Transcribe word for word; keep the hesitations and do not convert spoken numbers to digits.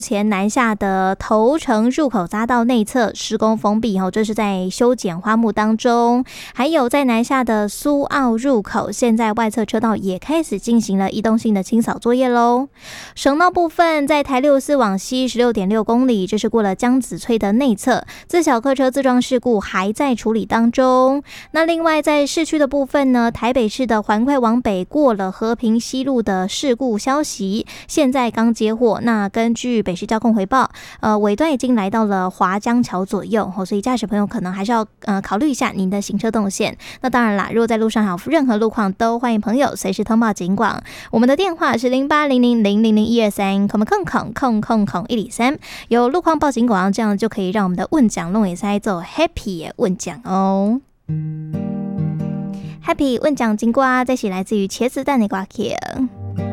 前南下的头城入口匝道内侧施工封闭，这是在修剪花木当中。还有在南下的苏澳入口，现在外侧车道也开始进行了移动性的清扫作业咯。省道部分，在台六四往西 十六点六公里，这是过了江子翠的内侧，自小客车自撞事故还在处理当中。那另外在市区的部分呢，台北市的环快往北过了和平西路的事故消息，现在刚接获。那根据北市交控回报，呃，尾段已经来到了华江桥左右，所以驾驶朋友可能还是要呃考虑一下您的行车动线。那当然啦，如果在路上有任何路况，都欢迎朋友随时通报警广。我们的电话是零八零零零零零一二三，空空空空空空一里三，有路况报警广，这样就可以让我们的问奖弄也塞做 happy 的问奖哦。Happy 问奖金瓜，这是来自于茄子蛋的瓜 Q。